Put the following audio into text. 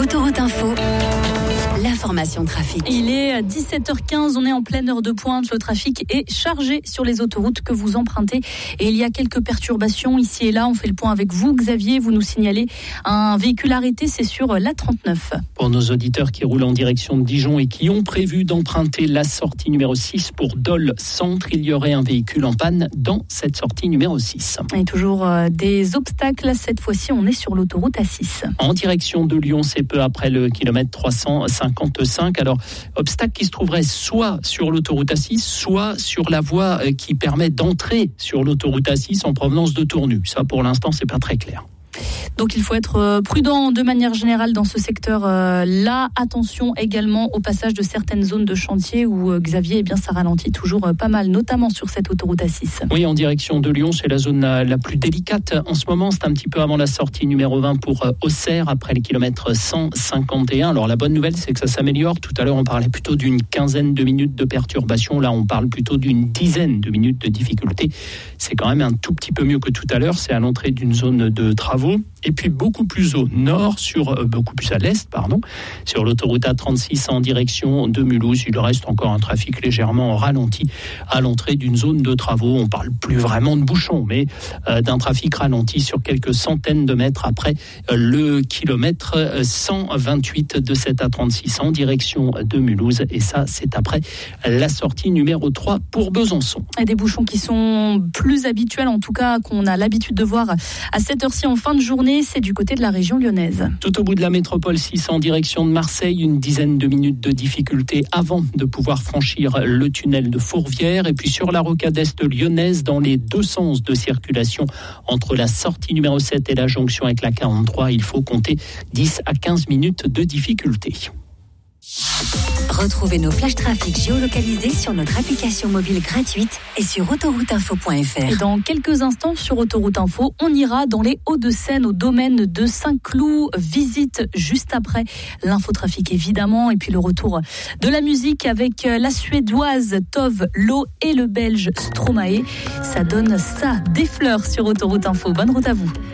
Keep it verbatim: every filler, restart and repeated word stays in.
Autoroute Info, l'information trafic. Il est dix-sept heures quinze, on est en pleine heure de pointe. Le trafic est chargé sur les autoroutes que vous empruntez et il y a quelques perturbations ici et là. On fait le point avec vous, Xavier. Vous nous signalez un véhicule arrêté, c'est sur l'A trente-neuf. Pour nos auditeurs qui roulent en direction de Dijon et qui ont prévu d'emprunter la sortie numéro six pour Dole Centre, il y aurait un véhicule en panne dans cette sortie numéro six. Et toujours des obstacles. Cette fois-ci, on est sur l'autoroute A six. En direction de Lyon, c'est peu après le kilomètre trois cent cinquante-cinq. Alors, obstacle qui se trouverait soit sur l'autoroute A six, soit sur la voie qui permet d'entrer sur l'autoroute A six en provenance de Tournu. Ça, pour l'instant, c'est pas très clair. Donc il faut être prudent de manière générale dans ce secteur-là. Attention également au passage de certaines zones de chantier où Xavier, eh bien, ça ralentit toujours pas mal, notamment sur cette autoroute A six. Oui, en direction de Lyon, c'est la zone la, la plus délicate en ce moment. C'est un petit peu avant la sortie numéro vingt pour Auxerre, après le kilomètre cent cinquante et un. Alors la bonne nouvelle, c'est que ça s'améliore. Tout à l'heure, on parlait plutôt d'une quinzaine de minutes de perturbation. Là, on parle plutôt d'une dizaine de minutes de difficulté. C'est quand même un tout petit peu mieux que tout à l'heure. C'est à l'entrée d'une zone de travaux. Et puis beaucoup plus au nord, sur euh, beaucoup plus à l'est, pardon, sur l'autoroute A trente-six en direction de Mulhouse. Il reste encore un trafic légèrement ralenti à l'entrée d'une zone de travaux. On parle plus vraiment de bouchons, mais euh, d'un trafic ralenti sur quelques centaines de mètres après euh, le kilomètre cent vingt-huit de cette A trente-six en direction de Mulhouse. Et ça, c'est après la sortie numéro trois pour Besançon. Et des bouchons qui sont plus habituels, en tout cas qu'on a l'habitude de voir à cette heure-ci en fin de journée. C'est du côté de la région lyonnaise. Tout au bout de la métropole six en direction de Marseille, une dizaine de minutes de difficulté avant de pouvoir franchir le tunnel de Fourvière. Et puis sur la rocade est lyonnaise, dans les deux sens de circulation entre la sortie numéro sept et la jonction avec la quarante-trois, il faut compter dix à quinze minutes de difficulté. Retrouvez nos flashs trafic géolocalisés sur notre application mobile gratuite et sur autoroute info point f r. Et dans quelques instants sur Autoroute Info, on ira dans les Hauts-de-Seine au domaine de Saint-Cloud. Visite juste après l'infotrafic évidemment et puis le retour de la musique avec la Suédoise Tove Lo et le Belge Stromae. Ça donne ça, des fleurs sur Autoroute Info. Bonne route à vous.